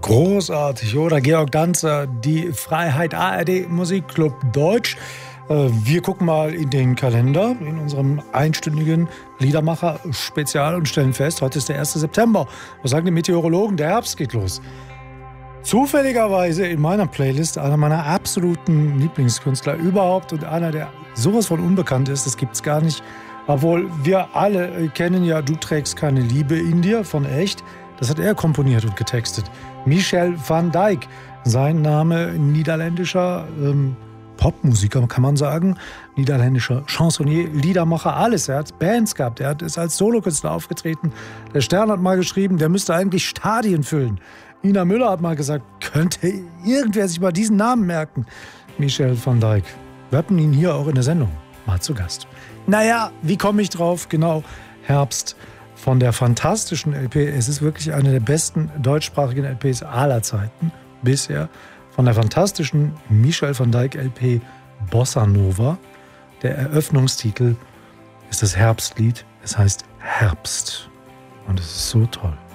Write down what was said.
Großartig, oder? Georg Danzer, die Freiheit ARD Musikclub Deutsch. Wir gucken mal in den Kalender, in unserem einstündigen Liedermacher-Spezial und stellen fest, heute ist der 1. September. Was sagen die Meteorologen? Der Herbst geht los. Zufälligerweise in meiner Playlist einer meiner absoluten Lieblingskünstler überhaupt und einer, der sowas von unbekannt ist, das gibt's gar nicht. Obwohl wir alle kennen ja Du trägst keine Liebe in dir von Echt. Das hat er komponiert und getextet. Michel van Dijk, sein Name, niederländischer Popmusiker, kann man sagen. Niederländischer Chansonnier, Liedermacher, alles. Er hat Bands gehabt, er ist als Solokünstler aufgetreten. Der Stern hat mal geschrieben, der müsste eigentlich Stadien füllen. Ina Müller hat mal gesagt, könnte irgendwer sich mal diesen Namen merken? Michel van Dijk. Wir hatten ihn hier auch in der Sendung mal zu Gast. Naja, wie komme ich drauf? Genau, Herbst. Von der fantastischen LP, es ist wirklich eine der besten deutschsprachigen LPs aller Zeiten bisher, von der fantastischen Michel van Dijk LP Bossa Nova. Der Eröffnungstitel ist das Herbstlied, es heißt Herbst und es ist so toll.